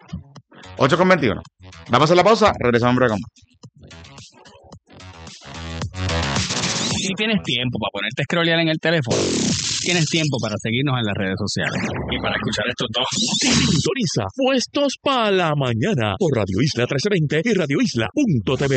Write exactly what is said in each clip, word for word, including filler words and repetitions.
ocho con veintiuno. Vamos a hacer la pausa, regresamos en breve con más. Si tienes tiempo para ponerte a scrollear en el teléfono, tienes tiempo para seguirnos en las redes sociales y para escuchar estos dos. Sintoniza Puestos para la Mañana por Radio Isla trece veinte y radio isla punto t v.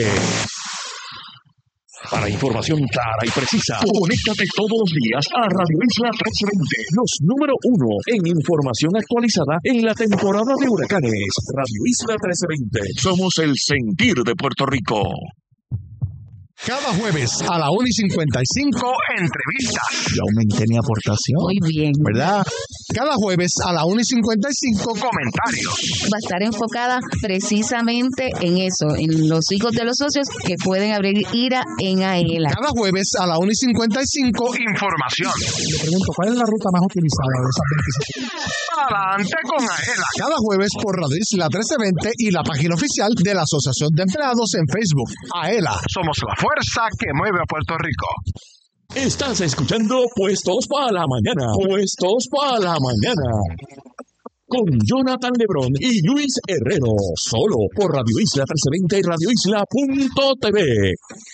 Para información clara y precisa, conéctate todos los días a Radio Isla trece veinte, los número uno en información actualizada en la temporada de huracanes. Radio Isla trece veinte, somos el sentir de Puerto Rico. Cada jueves a la una y cincuenta y cinco, entrevistas. Yo aumenté mi aportación. Muy bien. ¿Verdad? Cada jueves a la una y cincuenta y cinco, comentarios. Va a estar enfocada precisamente en eso, en los hijos de los socios que pueden abrir IRA en AELA. Cada jueves a la una y cincuenta y cinco, información. Le pregunto, ¿cuál es la ruta más utilizada de esas veintisiete? Adelante con AELA. Cada jueves por Radio Isla trece veinte y la página oficial de la Asociación de Empleados en Facebook. AELA. Somos la fuerza que mueve a Puerto Rico. Estás escuchando Puestos para la Mañana. Puestos para la Mañana. Con Jonathan Lebrón y Luis Herrero. Solo por Radio Isla trece veinte y radio isla punto t v.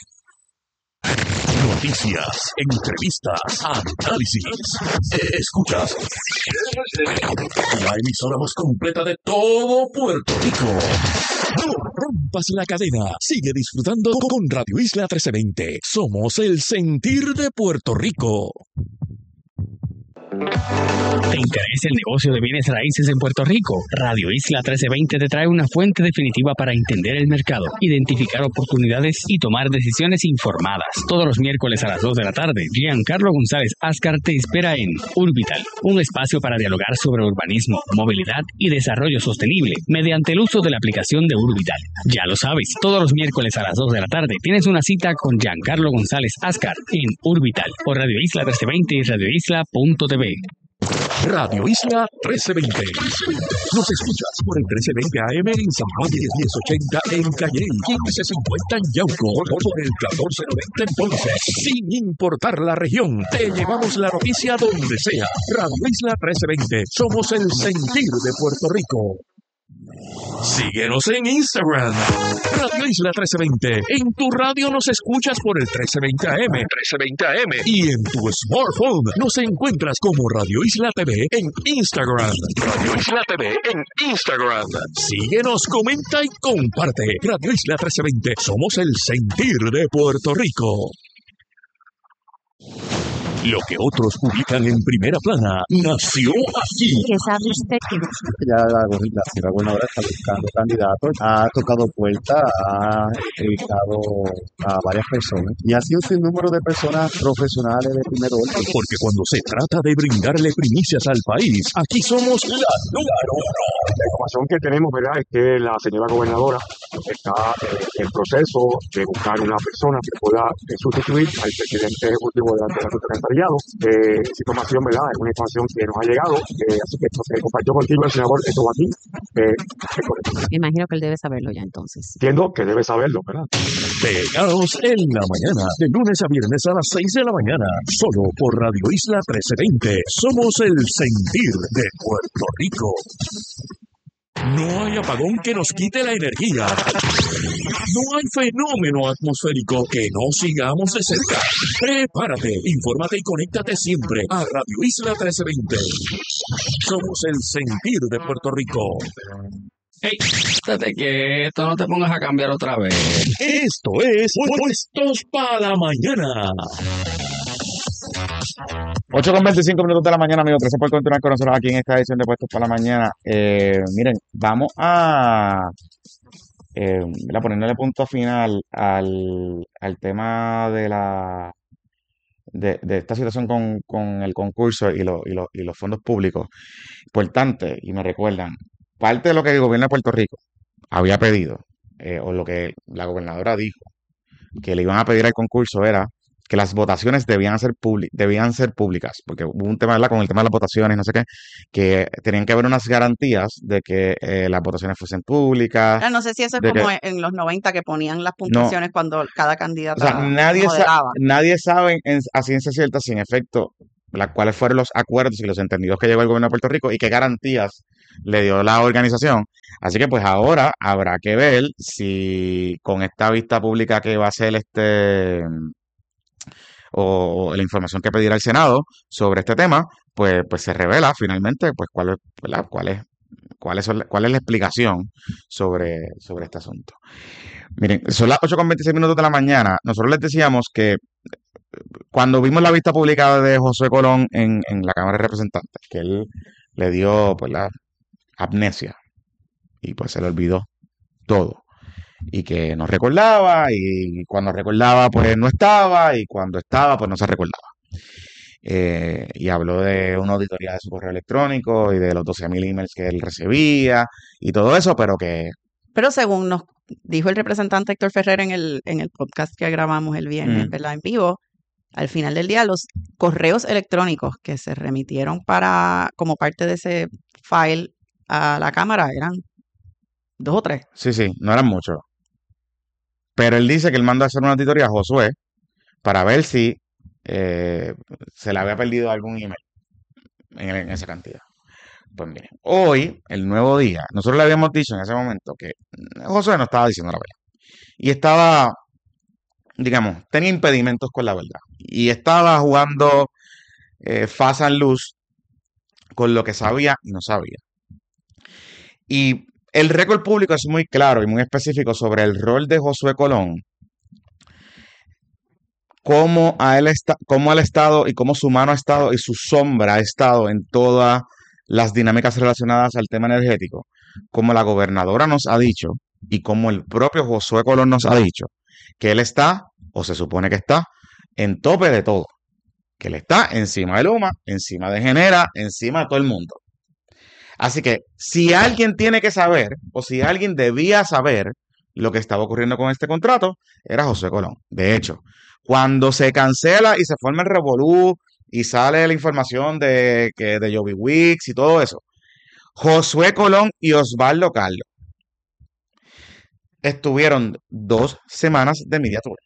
Noticias, entrevistas, análisis. Escuchas la emisora más completa de todo Puerto Rico. No rompas la cadena. Sigue disfrutando con Radio Isla trece veinte. Somos el sentir de Puerto Rico. ¿Te interesa el negocio de bienes raíces en Puerto Rico? Radio Isla trece veinte te trae una fuente definitiva para entender el mercado, identificar oportunidades y tomar decisiones informadas. Todos los miércoles a las dos de la tarde, Giancarlo González Ascar te espera en Urbital, un espacio para dialogar sobre urbanismo, movilidad y desarrollo sostenible mediante el uso de la aplicación de Urbital. Ya lo sabes, todos los miércoles a las dos de la tarde tienes una cita con Giancarlo González Ascar en Urbital por Radio Isla trece veinte y radio isla punto t v. Radio Isla trece veinte. Nos escuchas por el trece veinte A M en San Juan, diez mil ochenta en Calle, quince cincuenta en Yauco, por el catorce noventa en Ponce. Sin importar la región, te llevamos la noticia donde sea. Radio Isla trece veinte. Somos el sentir de Puerto Rico. Síguenos en Instagram, Radio Isla trece veinte. En tu radio nos escuchas por el trece veinte A M, trece veinte A M. Y en tu smartphone nos encuentras como Radio Isla T V en Instagram. Radio Isla T V en Instagram. Síguenos, comenta y comparte. Radio Isla trece veinte. Somos el sentir de Puerto Rico. Lo que otros publican en primera plana nació aquí. ¿Qué sabe usted? Ya la, la señora gobernadora está buscando candidatos, ha tocado puertas, ha entrevistado a varias personas y ha sido un sinnúmero de personas profesionales de primer orden. Porque cuando se trata de brindarle primicias al país, aquí somos la número uno. La información que tenemos, ¿verdad?, es que la señora gobernadora está eh, en proceso de buscar una persona que pueda eh, sustituir al presidente ejecutivo de la Junta. Eh, esa información, ¿verdad?, es una información que nos ha llegado, eh, así que esto se compartió contigo el senador esto aquí. Eh, Me imagino que él debe saberlo ya entonces. Entiendo que debe saberlo, ¿verdad? Pegados en la mañana, de lunes a viernes a las seis de la mañana, solo por Radio Isla trece veinte. Somos el sentir de Puerto Rico. No hay apagón que nos quite la energía. No hay fenómeno atmosférico que no sigamos de cerca. Prepárate, infórmate y conéctate siempre a Radio Isla trece veinte. Somos el sentir de Puerto Rico. Hey, estate quieto, no te pongas a cambiar otra vez. Esto es Puestos para la Mañana. ocho con veinticinco minutos de la mañana, amigos. Gracias por continuar con nosotros aquí en esta edición de Puestos para la Mañana. Eh, miren, vamos a, eh, a ponerle punto final al, al tema de la de, de esta situación con, con el concurso y, lo, y, lo, y los fondos públicos. Importante, y me recuerdan, parte de lo que el gobierno de Puerto Rico había pedido, eh, o lo que la gobernadora dijo, que le iban a pedir al concurso era que las votaciones debían ser, publi- debían ser públicas, porque hubo un tema, ¿verdad?, con el tema de las votaciones, no sé qué, que tenían que haber unas garantías de que eh, las votaciones fuesen públicas. Ah, no sé si eso es de como que- en los noventa que ponían las puntuaciones cuando cada O candidata sea, nadie, sa- moderaba. nadie sabe en- a ciencia cierta, sin efecto, la, cuáles fueron los acuerdos y los entendidos que llegó el gobierno de Puerto Rico y qué garantías le dio la organización. Así que pues ahora habrá que ver si con esta vista pública que va a ser este o, o la información que pedirá el Senado sobre este tema, pues, pues se revela finalmente pues cuál es, ¿verdad? cuál es, cuál es, cuál es la explicación sobre, sobre este asunto. Miren, son las ocho con veintiséis minutos de la mañana. Nosotros les decíamos que cuando vimos la vista publicada de Josué Colón en, en la Cámara de Representantes, que él le dio pues la amnesia y pues se le olvidó todo y que no recordaba y cuando recordaba pues no estaba y cuando estaba pues no se recordaba. Eh, y habló de una auditoría de su correo electrónico y de los doce mil emails que él recibía y todo eso, pero que... Pero según nos dijo el representante Héctor Ferrer en el, en el podcast que grabamos el viernes, Mm. ¿verdad? En vivo, al final del día los correos electrónicos que se remitieron para como parte de ese file a la Cámara eran dos o tres. Sí, sí, no eran muchos. Pero él dice que él mandó a hacer una auditoría a Josué para ver si eh, se le había perdido algún email en, en esa cantidad. Pues miren, hoy, el nuevo día, nosotros le habíamos dicho en ese momento que Josué no estaba diciendo la verdad. Y estaba, digamos, tenía impedimentos con la verdad. Y estaba jugando eh, fast and loose con lo que sabía y no sabía. Y el récord público es muy claro y muy específico sobre el rol de Josué Colón, cómo a él está, cómo él ha estado y cómo su mano ha estado y su sombra ha estado en todas las dinámicas relacionadas al tema energético, como la gobernadora nos ha dicho y como el propio Josué Colón nos ha dicho, que él está, o se supone que está, en tope de todo, que él está encima de Luma, encima de Genera, encima de todo el mundo. Así que si alguien tiene que saber, o si alguien debía saber lo que estaba ocurriendo con este contrato, era Josué Colón. De hecho, cuando se cancela y se forma el revolú y sale la información de que de Joby Wicks y todo eso, Josué Colón y Osvaldo Carlos estuvieron dos semanas de media tour.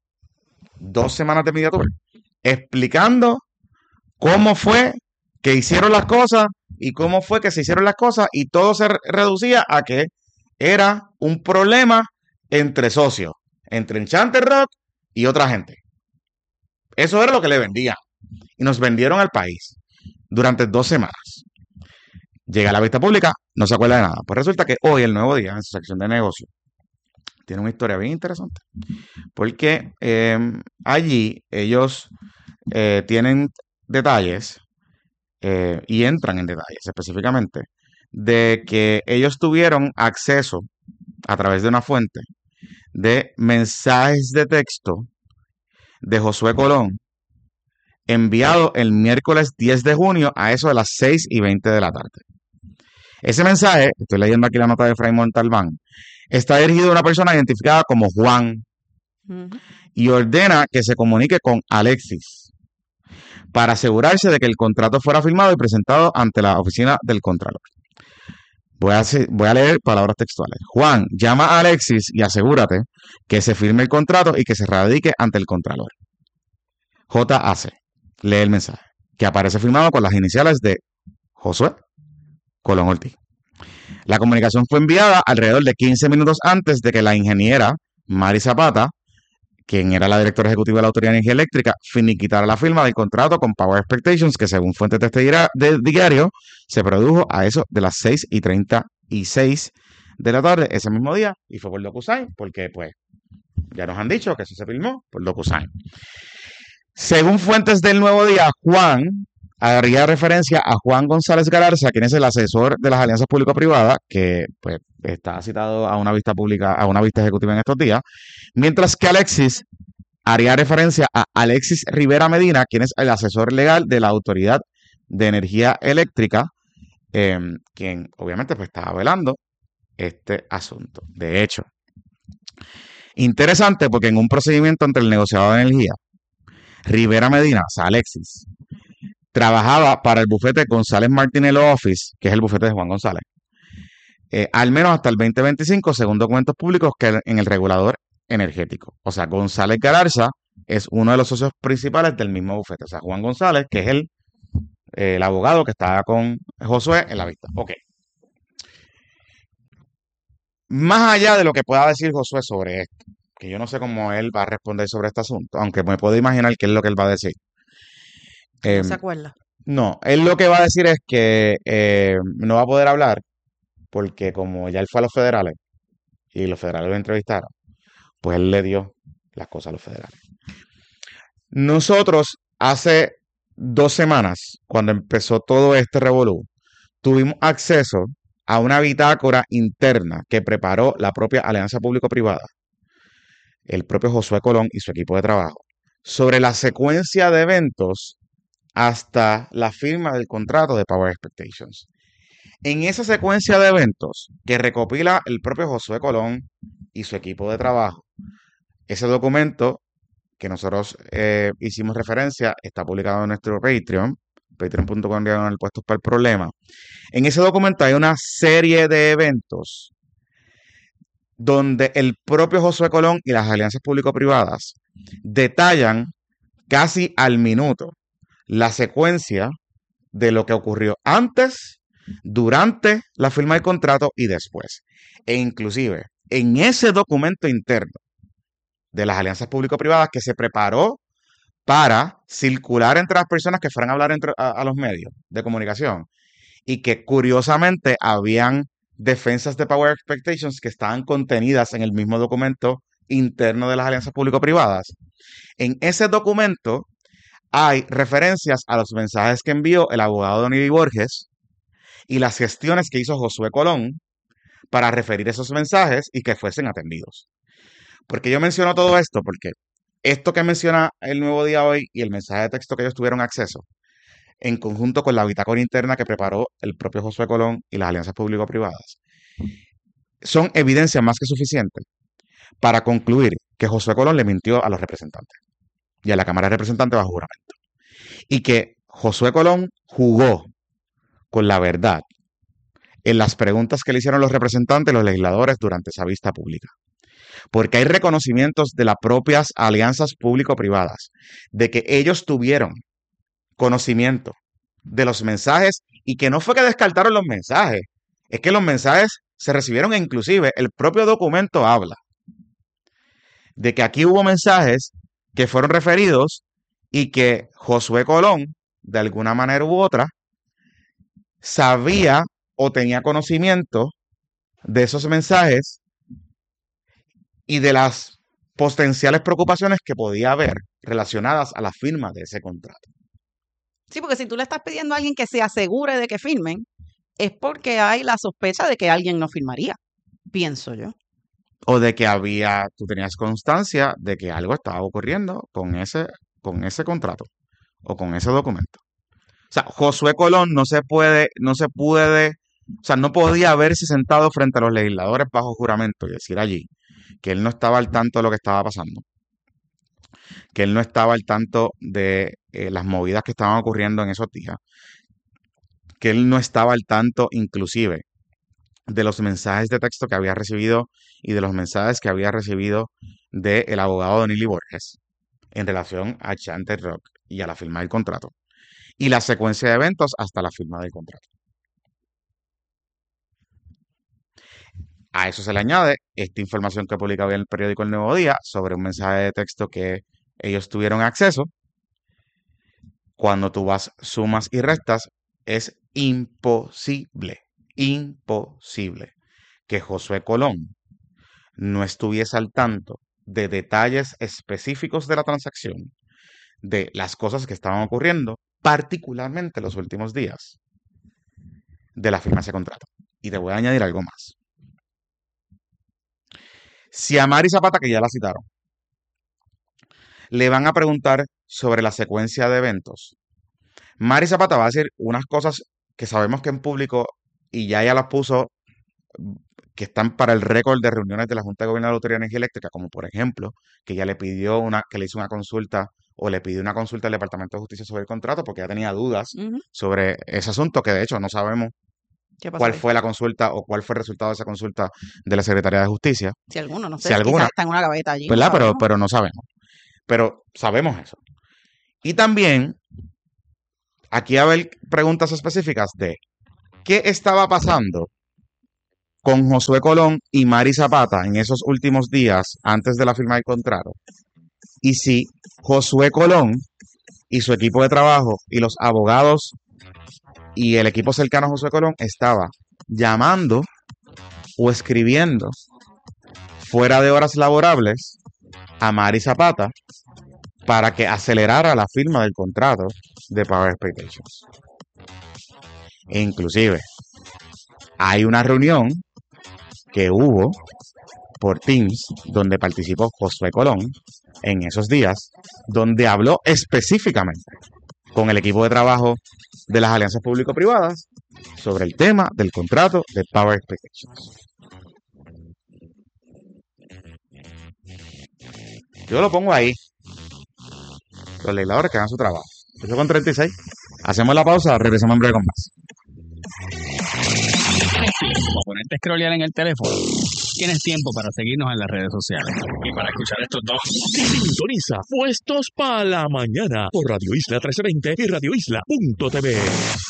Dos semanas de media tour. Explicando cómo fue que hicieron las cosas y cómo fue que se hicieron las cosas y todo se re- reducía a que era un problema entre socios, entre Enchanted Rock y otra gente. Eso era lo que le vendían. Y nos vendieron al país durante dos semanas. Llega a la vista pública, no se acuerda de nada. Pues resulta que hoy, el Nuevo Día, en su sección de negocio, tiene una historia bien interesante. Porque eh, allí ellos eh, tienen detalles eh, y entran en detalles específicamente de que ellos tuvieron acceso a través de una fuente de mensajes de texto de Josué Colón enviado el miércoles diez de junio a eso de las seis y veinte de la tarde. Ese mensaje, estoy leyendo aquí la nota de Fray Montalbán, está dirigido a una persona identificada como Juan Ujú. y ordena que se comunique con Alexis para asegurarse de que el contrato fuera firmado y presentado ante la oficina del Contralor. Voy a, hacer- voy a leer palabras textuales. Juan, llama a Alexis y asegúrate que se firme el contrato y que se radique ante el Contralor. J A C. Lee el mensaje, que aparece firmado con las iniciales de Josué Colón Ortiz. La comunicación fue enviada alrededor de quince minutos antes de que la ingeniera Mari Zapata, quien era la directora ejecutiva de la Autoridad de Energía Eléctrica, finiquitara la firma del contrato con Power Expectations, que según fuentes de este dira- de diario, se produjo a eso de las seis y treinta y seis de la tarde ese mismo día, y fue por DocuSign, porque pues ya nos han dicho que eso se firmó por DocuSign. Según fuentes del Nuevo Día, Juan haría referencia a Juan González Galarza, quien es el asesor de las alianzas público-privadas, que pues está citado a una vista pública, a una vista ejecutiva en estos días, mientras que Alexis haría referencia a Alexis Rivera Medina, quien es el asesor legal de la Autoridad de Energía Eléctrica, eh, quien obviamente pues estaba velando este asunto. De hecho, interesante porque en un procedimiento entre el negociador de energía, Rivera Medina, o sea, Alexis, trabajaba para el bufete González Martinelli Office, que es el bufete de Juan González, eh, al menos hasta el veinte veinticinco, según documentos públicos que en el regulador energético. O sea, González Galarza es uno de los socios principales del mismo bufete. O sea, Juan González, que es el, eh, el abogado que estaba con Josué en la vista. Ok. más allá de lo que pueda decir Josué sobre esto, que yo no sé cómo él va a responder sobre este asunto, aunque me puedo imaginar qué es lo que él va a decir. No Eh, se acuerda. no, él lo que va a decir es que eh, no va a poder hablar porque como ya él fue a los federales y los federales lo entrevistaron, pues él le dio las cosas a los federales. Nosotros hace dos semanas, cuando empezó todo este revolú, tuvimos acceso a una bitácora interna que preparó la propia Alianza Público-Privada, el propio Josué Colón y su equipo de trabajo, sobre la secuencia de eventos hasta la firma del contrato de Power Expectations. En esa secuencia de eventos que recopila el propio Josué Colón y su equipo de trabajo, ese documento que nosotros eh, hicimos referencia está publicado en nuestro Patreon, patreon punto com diagonal puestos para el problema. En ese documento hay una serie de eventos donde el propio Josué Colón y las alianzas público-privadas detallan casi al minuto la secuencia de lo que ocurrió antes, durante la firma del contrato y después. E inclusive en ese documento interno de las alianzas público-privadas que se preparó para circular entre las personas que fueran a hablar entre, a, a los medios de comunicación y que curiosamente habían defensas de Power Expectations que estaban contenidas en el mismo documento interno de las alianzas público-privadas. En ese documento hay referencias a los mensajes que envió el abogado Don Ili Borges y las gestiones que hizo Josué Colón para referir esos mensajes y que fuesen atendidos. ¿Por qué yo menciono todo esto? Porque esto que menciona el Nuevo Día Hoy y el mensaje de texto que ellos tuvieron acceso, en conjunto con la bitácora interna que preparó el propio Josué Colón y las alianzas público-privadas, son evidencia más que suficiente para concluir que Josué Colón le mintió a los representantes y a la Cámara de Representantes bajo juramento. Y que Josué Colón jugó con la verdad en las preguntas que le hicieron los representantes y los legisladores durante esa vista pública. Porque hay reconocimientos de las propias alianzas público-privadas de que ellos tuvieron conocimiento de los mensajes y que no fue que descartaron los mensajes, es que los mensajes se recibieron e inclusive el propio documento habla de que aquí hubo mensajes que fueron referidos y que Josué Colón, de alguna manera u otra, sabía o tenía conocimiento de esos mensajes y de las potenciales preocupaciones que podía haber relacionadas a la firma de ese contrato. Sí, porque si tú le estás pidiendo a alguien que se asegure de que firmen, es porque hay la sospecha de que alguien no firmaría, pienso yo. O de que había, tú tenías constancia de que algo estaba ocurriendo con ese, con ese contrato o con ese documento. O sea, Josué Colón no se puede, no se puede, o sea, no podía haberse sentado frente a los legisladores bajo juramento y decir allí que él no estaba al tanto de lo que estaba pasando, que él no estaba al tanto de eh, las movidas que estaban ocurriendo en esos días, que él no estaba al tanto inclusive de los mensajes de texto que había recibido y de los mensajes que había recibido del abogado Don Ili Borges en relación a Chanter Rock y a la firma del contrato y la secuencia de eventos hasta la firma del contrato. A eso se le añade esta información que publicaba en el periódico El Nuevo Día sobre un mensaje de texto que ellos tuvieron acceso. Cuando tú vas, sumas y restas, es imposible, imposible que Josué Colón no estuviese al tanto de detalles específicos de la transacción, de las cosas que estaban ocurriendo, particularmente los últimos días de la firma de ese contrato. Y te voy a añadir algo más. Si a Mari Zapata, que ya la citaron, le van a preguntar sobre la secuencia de eventos, Mari Zapata va a decir unas cosas que sabemos que en público, y ya ella las puso, que están para el récord de reuniones de la Junta de Gobierno de la Autoridad de Energía Eléctrica, como por ejemplo, que ella le pidió una, que le hizo una consulta, o le pidió una consulta al Departamento de Justicia sobre el contrato, porque ella tenía dudas uh-huh. sobre ese asunto, que de hecho no sabemos cuál ahí? fue la consulta o cuál fue el resultado de esa consulta de la Secretaría de Justicia. Si alguno, no sé, si alguna, está en una gaveta allí. ¿verdad? No pero, pero no sabemos. Pero sabemos eso. Y también, aquí va a haber preguntas específicas de qué estaba pasando con Josué Colón y Mari Zapata en esos últimos días antes de la firma del contrato. Y si Josué Colón y su equipo de trabajo y los abogados y el equipo cercano a Josué Colón estaba llamando o escribiendo fuera de horas laborables a Mari Zapata para que acelerara la firma del contrato de Power Expectations. E inclusive hay una reunión que hubo por Teams donde participó Josué Colón en esos días, donde habló específicamente con el equipo de trabajo de las alianzas público-privadas sobre el tema del contrato de Power Expectations. Yo lo pongo ahí. Los legisladores que hagan su trabajo. ocho con treinta y seis. Hacemos la pausa, regresamos en breve con más. Para ponerte a scrollear en el teléfono, tienes tiempo para seguirnos en las redes sociales y para escuchar estos dos. Sintoniza Puestos para la Mañana por Radio Isla trece veinte y radio isla punto t v.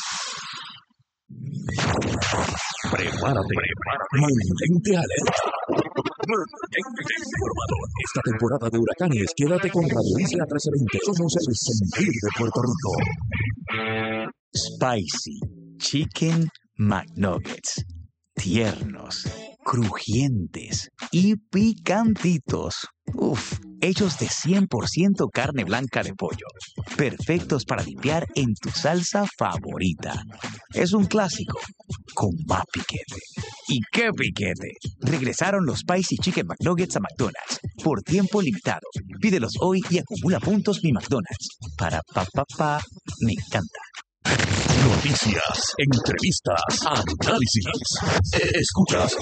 Prepárate, prepárate, mantente alerta, mantente informado. Esta temporada de huracanes, quédate con Radio Isla trece veinte. Somos el sentir de Puerto Rico. Spicy Chicken McNuggets. Tiernos, crujientes y picantitos. Uf, hechos de cien por ciento carne blanca de pollo. Perfectos para dipear en tu salsa favorita. Es un clásico con más piquete. ¿Y qué piquete? Regresaron los Spicy Chicken McNuggets a McDonald's por tiempo limitado. Pídelos hoy y acumula puntos mi McDonald's. Para pa pa pa, me encanta. Noticias, entrevistas, análisis. Escuchas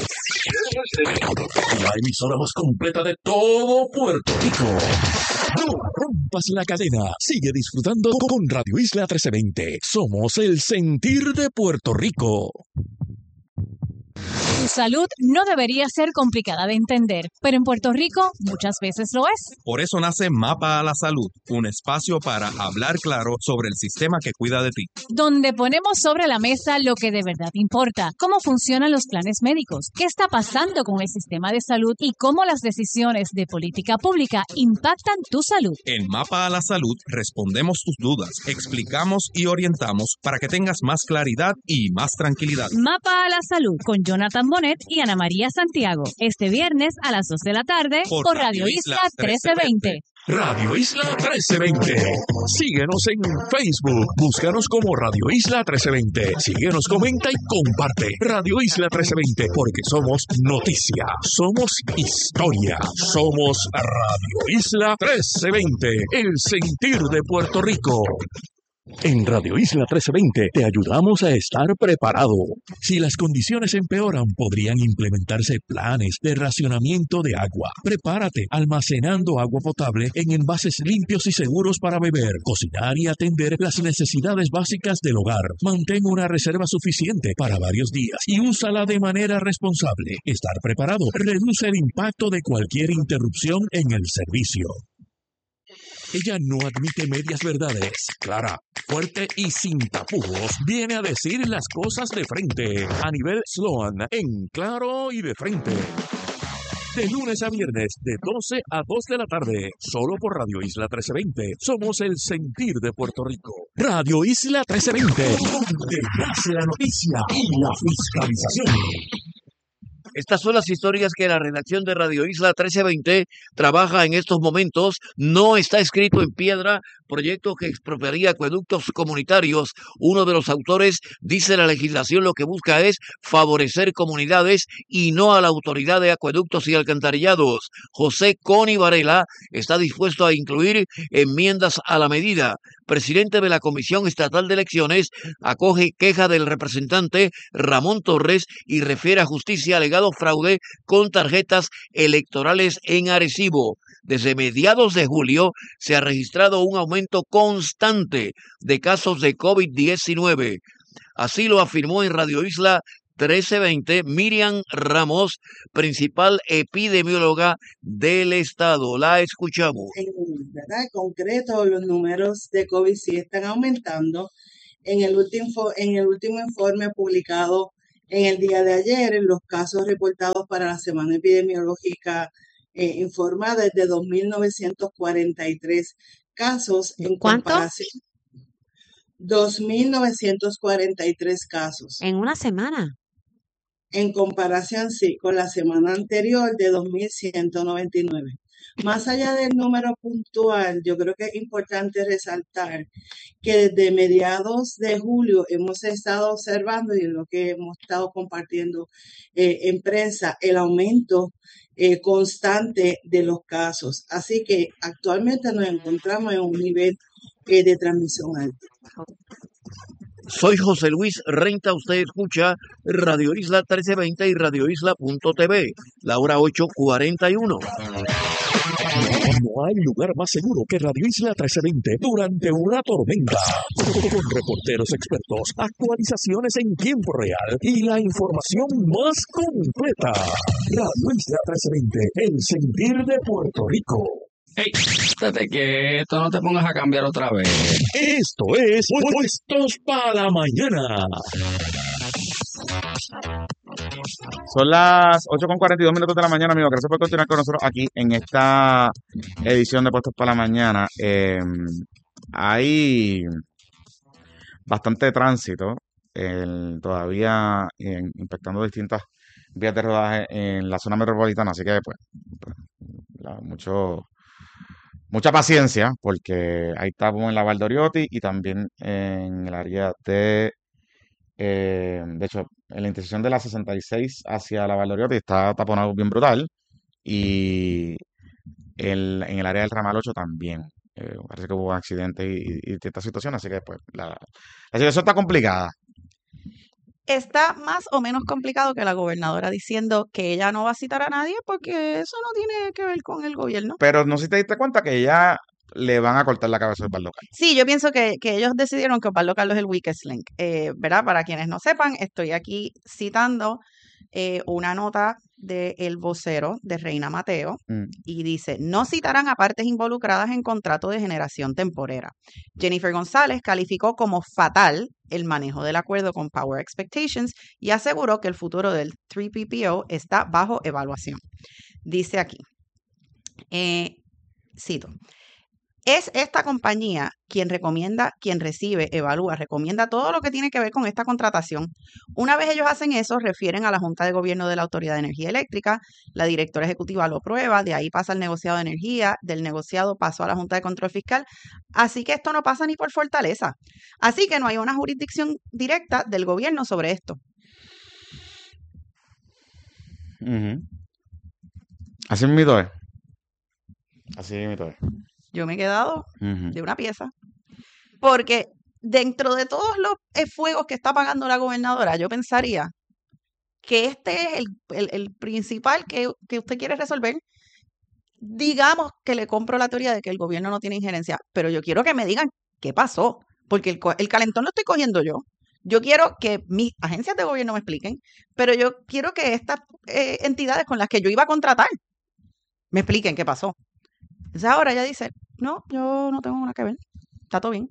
la emisora más completa de todo Puerto Rico. No rompas la cadena. Sigue disfrutando con Radio Isla trece veinte. Somos el sentir de Puerto Rico. Tu salud no debería ser complicada de entender, pero en Puerto Rico muchas veces lo es. Por eso nace Mapa a la Salud, un espacio para hablar claro sobre el sistema que cuida de ti. Donde ponemos sobre la mesa lo que de verdad importa, cómo funcionan los planes médicos, qué está pasando con el sistema de salud y cómo las decisiones de política pública impactan tu salud. En Mapa a la Salud respondemos tus dudas, explicamos y orientamos para que tengas más claridad y más tranquilidad. Mapa a la Salud con Jonathan Bonet y Ana María Santiago. Este viernes a las dos de la tarde por, por Radio Isla trece veinte. Radio Isla trece veinte. Síguenos en Facebook. Búscanos como Radio Isla trece veinte. Síguenos, comenta y comparte. Radio Isla trece veinte, porque somos noticia, somos historia, somos Radio Isla trece veinte, el sentir de Puerto Rico. En Radio Isla trece veinte te ayudamos a estar preparado. Si las condiciones empeoran, podrían implementarse planes de racionamiento de agua. Prepárate almacenando agua potable en envases limpios y seguros para beber, cocinar y atender las necesidades básicas del hogar. Mantén una reserva suficiente para varios días y úsala de manera responsable. Estar preparado reduce el impacto de cualquier interrupción en el servicio. Ella no admite medias verdades. Clara, fuerte y sin tapujos, viene a decir las cosas de frente. A nivel Sloan, en claro y de frente. De lunes a viernes, de doce a dos de la tarde, solo por Radio Isla trece veinte. Somos el sentir de Puerto Rico. Radio Isla trece veinte, donde nace la noticia y la fiscalización. Estas son las historias que la redacción de Radio Isla trece veinte trabaja en estos momentos. No está escrito en piedra, proyecto que expropiaría acueductos comunitarios. Uno de los autores dice la legislación lo que busca es favorecer comunidades y no a la autoridad de acueductos y alcantarillados. José Coni Varela está dispuesto a incluir enmiendas a la medida. Presidente de la Comisión Estatal de Elecciones acoge queja del representante Ramón Torres y refiere a justicia alegado fraude con tarjetas electorales en Arecibo. Desde mediados de julio se ha registrado un aumento constante de casos de COVID diecinueve. Así lo afirmó en Radio Isla trece veinte Miriam Ramos, principal epidemióloga del estado. La escuchamos. En, ¿verdad? En concreto, los números de COVID sí están aumentando. En el último, en el último informe publicado En el día de ayer, los casos reportados para la semana epidemiológica eh, informada es de dos mil novecientos cuarenta y tres casos en ¿Cuánto? comparación. dos mil novecientos cuarenta y tres casos. En una semana. En comparación, sí, con la semana anterior de dos mil ciento noventa y nueve. Más allá del número puntual, yo creo que es importante resaltar que desde mediados de julio hemos estado observando y en lo que hemos estado compartiendo eh, en prensa el aumento eh, constante de los casos. Así que actualmente nos encontramos en un nivel eh, de transmisión alto. Soy José Luis Renta, usted escucha Radio Isla trece veinte y radio isla punto t v, la hora ocho cuarenta y uno. No hay lugar más seguro que Radio Isla trece veinte durante una tormenta. Con reporteros expertos, actualizaciones en tiempo real y la información más completa. Radio Isla trece veinte, el sentir de Puerto Rico. Ey, estate quieto, no te pongas a cambiar otra vez. Esto es Puestos para la Mañana. Son las ocho con cuarenta y dos minutos de la mañana, amigos. Gracias por continuar con nosotros aquí en esta edición de Puestos para la Mañana. Eh, hay bastante tránsito el, todavía en, impactando distintas vías de rodaje en la zona metropolitana, así que pues, pues la, mucho mucha paciencia porque hay tapón en la Valdoriotti y también en el área de eh, de hecho en la intersección de la sesenta y seis hacia la Valdoriotti está taponado bien brutal y el, en el área del ramal ocho también. Eh, parece que hubo accidentes y, y, y esta situación, así que pues la, la situación está complicada. Está más o menos complicado que la gobernadora diciendo que ella no va a citar a nadie porque eso no tiene que ver con el gobierno. Pero no sé si te diste cuenta que ya le van a cortar la cabeza a Osvaldo Carlos. Sí, yo pienso que, que ellos decidieron que Osvaldo Carlos es el weakest link. Eh, ¿verdad? Para quienes no sepan, estoy aquí citando eh, una nota del vocero de Reina Mateo mm. y dice, no citarán a partes involucradas en contrato de generación temporera. Jennifer González calificó como fatal el manejo del acuerdo con Power Expectations y aseguró que el futuro del tres P P O está bajo evaluación. Dice aquí, eh, cito, es esta compañía quien recomienda, quien recibe, evalúa, recomienda todo lo que tiene que ver con esta contratación. Una vez ellos hacen eso, refieren a la Junta de Gobierno de la Autoridad de Energía Eléctrica, la directora ejecutiva lo aprueba, de ahí pasa al negociado de energía, del negociado pasó a la Junta de Control Fiscal, así que esto no pasa ni por fortaleza. Así que no hay una jurisdicción directa del gobierno sobre esto. Uh-huh. Así mismo es. Así mismo es. Yo me he quedado uh-huh. de una pieza. Porque dentro de todos los fuegos que está apagando la gobernadora, yo pensaría que este es el, el, el principal que, que usted quiere resolver. Digamos que le compro la teoría de que el gobierno no tiene injerencia, pero yo quiero que me digan qué pasó, porque el, el calentón lo estoy cogiendo yo. Yo quiero que mis agencias de gobierno me expliquen, pero yo quiero que estas eh, entidades con las que yo iba a contratar me expliquen qué pasó. Entonces ahora ella dice, no, yo no tengo nada que ver, está todo bien.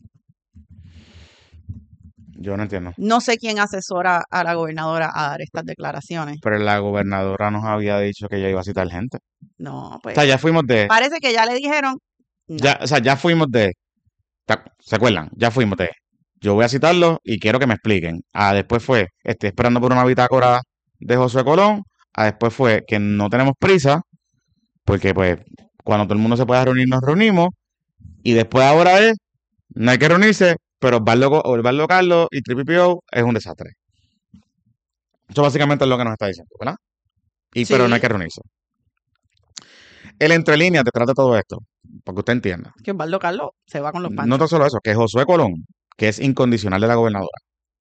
Yo no entiendo. No sé quién asesora a la gobernadora a dar estas declaraciones. Pero la gobernadora nos había dicho que ella iba a citar gente. No, pues. O sea, ya fuimos de... Parece que ya le dijeron... No. Ya, o sea, ya fuimos de... ¿Se acuerdan? Ya fuimos de... Yo voy a citarlo y quiero que me expliquen. Ah, después fue, estoy esperando por una bitácora de Josué Colón. Ah, después fue que no tenemos prisa, porque pues... Cuando todo el mundo se pueda reunir, nos reunimos. Y después ahora es, no hay que reunirse, pero Osvaldo Carlos y tres P P O es un desastre. Eso básicamente es lo que nos está diciendo, ¿verdad? Y sí. Pero no hay que reunirse. El entre líneas detrás de todo esto, para que usted entienda. Que Osvaldo Carlos se va con los panchos. No tan solo eso, que Josué Colón, que es incondicional de la gobernadora.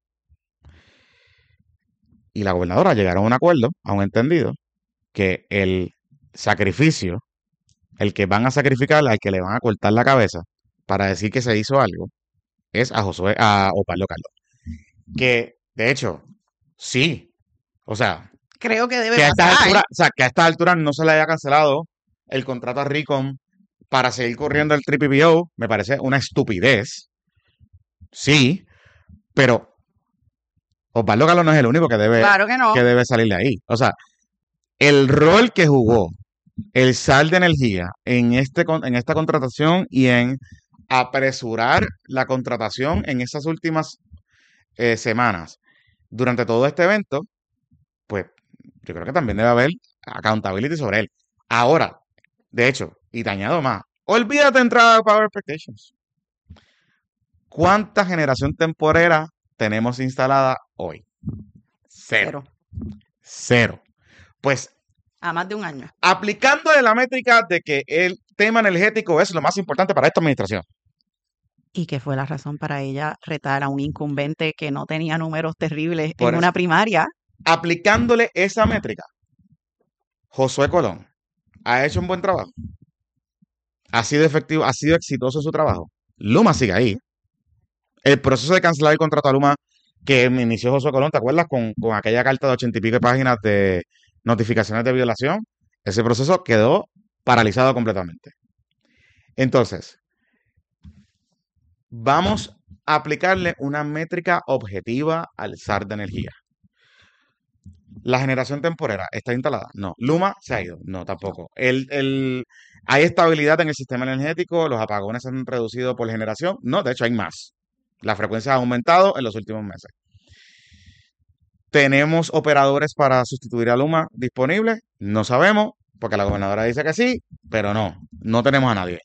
Y la gobernadora llegaron a un acuerdo, a un entendido, que el sacrificio, el que van a sacrificar, al que le van a cortar la cabeza para decir que se hizo algo, es a Josué, a Osvaldo Carlos. Que, de hecho, sí. O sea, creo que debe que a pasar. Estas alturas, o sea, que a estas alturas no se le haya cancelado el contrato a Ricom para seguir corriendo el tres P P O, me parece una estupidez. Sí, pero Osvaldo Carlos no es el único que debe, Claro que no. que debe salir de ahí. O sea, el rol que jugó el S A R de Energía en, este, con- en esta contratación y en apresurar la contratación en esas últimas eh, semanas durante todo este evento, pues yo creo que también debe haber accountability sobre él. Ahora, de hecho, y te añado más, olvídate de entrada de Power Expectations. ¿Cuánta generación temporera tenemos instalada hoy? Cero. Cero. Cero. Pues A más de un año. aplicándole la métrica de que el tema energético es lo más importante para esta administración. Y que fue la razón para ella retar a un incumbente que no tenía números terribles Por en eso, una primaria. aplicándole esa métrica, Josué Colón ha hecho un buen trabajo. Ha sido efectivo, ha sido exitoso su trabajo. Luma sigue ahí. El proceso de cancelar el contrato a Luma que inició Josué Colón, ¿te acuerdas? Con, con aquella carta de ochenta y pico de páginas de notificaciones de violación. Ese proceso quedó paralizado completamente. Entonces, vamos a aplicarle una métrica objetiva al S A R de energía. ¿La generación temporera está instalada? No. ¿Luma se ha ido? No, tampoco. El, el, ¿Hay estabilidad en el sistema energético? ¿Los apagones se han reducido por generación? No, de hecho hay más. La frecuencia ha aumentado en los últimos meses. ¿Tenemos operadores para sustituir a Luma disponibles? No sabemos, porque la gobernadora dice que sí, pero no, no tenemos a nadie.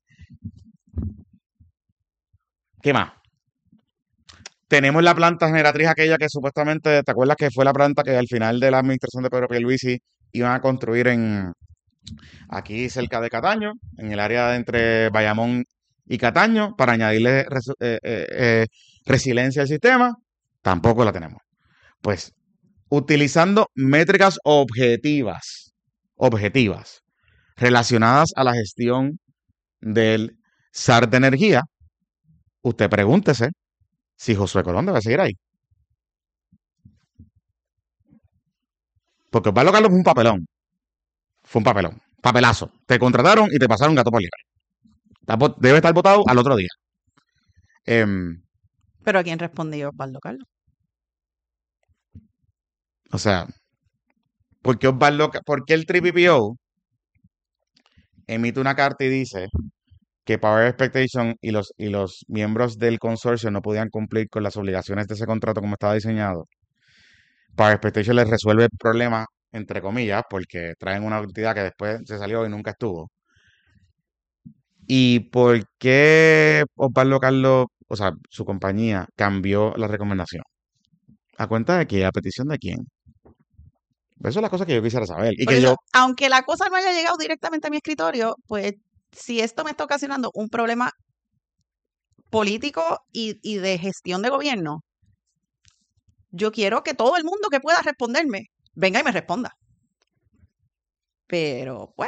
¿Qué más? Tenemos la planta generatriz aquella que supuestamente, ¿te acuerdas que fue la planta que al final de la administración de Pedro Pierluisi iban a construir en aquí cerca de Cataño, en el área de entre Bayamón y Cataño, para añadirle res, eh, eh, eh, resiliencia al sistema? Tampoco la tenemos. Pues utilizando métricas objetivas, objetivas, relacionadas a la gestión del S A R de energía, usted pregúntese si Josué Colón debe seguir ahí. Porque Osvaldo Carlos fue un papelón. Fue un papelón. Papelazo. Te contrataron y te pasaron gato por liebre. Debe estar votado al otro día. Eh, ¿Pero a quién respondió Osvaldo Carlos? o sea, ¿por qué Osvaldo, por qué el P P O emite una carta y dice que Power Expectation y los, y los miembros del consorcio no podían cumplir con las obligaciones de ese contrato como estaba diseñado? Power Expectation les resuelve el problema, entre comillas, porque traen una entidad que después se salió y nunca estuvo. ¿Y por qué Osvaldo Carlos, o sea, su compañía, cambió la recomendación? ¿A cuenta de qué? ¿A petición de quién? Eso es la cosa que yo quisiera saber. Y Por que eso, yo, aunque la cosa no haya llegado directamente a mi escritorio, pues si esto me está ocasionando un problema político y, y de gestión de gobierno, yo quiero que todo el mundo que pueda responderme venga y me responda. Pero, pues,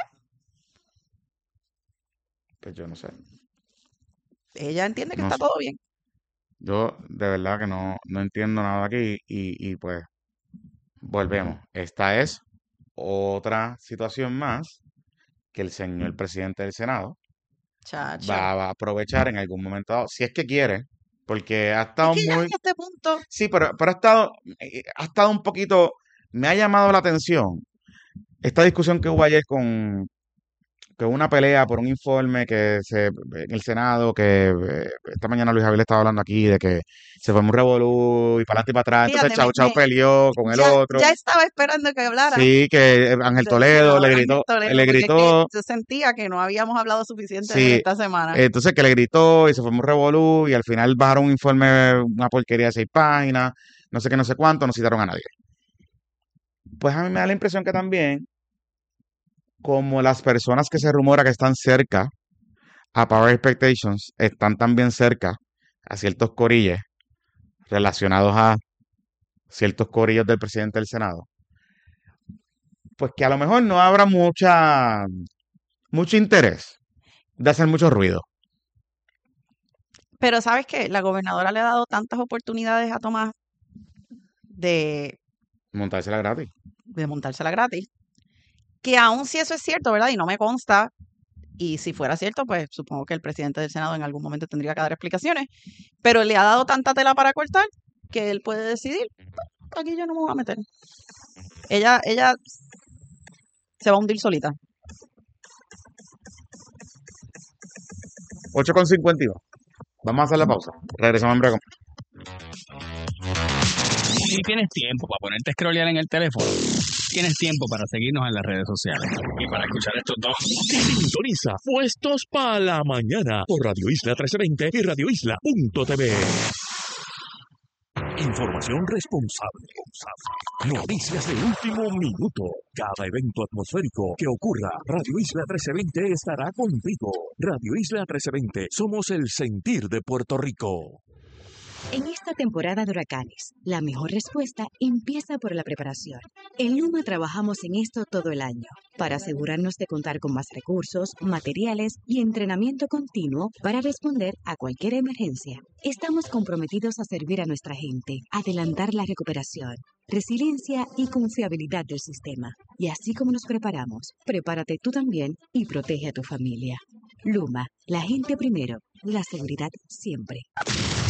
pues yo no sé. ella entiende que No está sé. todo bien. Yo de verdad que no, no entiendo nada aquí y, y pues volvemos. Esta es otra situación más que el señor presidente del Senado Chacho. va, va a aprovechar en algún momento dado, si es que quiere, porque ha Es estado que ya muy... en este punto, Sí, pero, pero ha estado, eh, ha estado un poquito, me ha llamado la atención esta discusión que hubo ayer con, que hubo una pelea por un informe que se en el Senado, que eh, esta mañana Luis Javier estaba hablando aquí de que se fue un revolú y para adelante y para atrás. Entonces fíjate, me, Chau Chau me- peleó con el ya, otro. ya estaba esperando que hablara Sí, que Ángel del Toledo le senador Ángel gritó, Toledo, le porque es que gritó, yo sentía que no habíamos hablado suficiente de él sí, esta semana. entonces que le gritó y se fue un revolú y al final bajaron un informe, una porquería de seis páginas, no sé qué, no sé cuánto, no citaron a nadie. Pues a mí me da la impresión que también, como las personas que se rumora que están cerca a Power Expectations, están también cerca a ciertos corilles relacionados a ciertos corillos del presidente del Senado, pues que a lo mejor no habrá mucha, mucho interés de hacer mucho ruido. Pero ¿sabes qué? La gobernadora le ha dado tantas oportunidades a Tomás de, Montársela gratis. de montársela gratis, que aun si eso es cierto, ¿verdad? Y no me consta, y si fuera cierto, pues supongo que el presidente del Senado en algún momento tendría que dar explicaciones, pero le ha dado tanta tela para cortar que él puede decidir aquí yo no me voy a meter. Ella, ella se va a hundir solita. ocho con cincuenta y dos. Vamos a hacer la pausa. Regresamos en breve. Si tienes tiempo para ponerte a scrollear en el teléfono, tienes tiempo para seguirnos en las redes sociales y para escuchar estos dos. Sintoniza Puestos para la Mañana por Radio Isla trece veinte y radio isla punto t v. Información responsable. Noticias de último minuto. Cada evento atmosférico que ocurra, Radio Isla trece veinte estará contigo. Radio Isla trece veinte, somos el sentir de Puerto Rico. En esta temporada de huracanes, la mejor respuesta empieza por la preparación. En Luma trabajamos en esto todo el año, para asegurarnos de contar con más recursos, materiales y entrenamiento continuo para responder a cualquier emergencia. Estamos comprometidos a servir a nuestra gente, adelantar la recuperación, resiliencia y confiabilidad del sistema. Y así como nos preparamos, prepárate tú también y protege a tu familia. Luma, la gente primero, la seguridad siempre.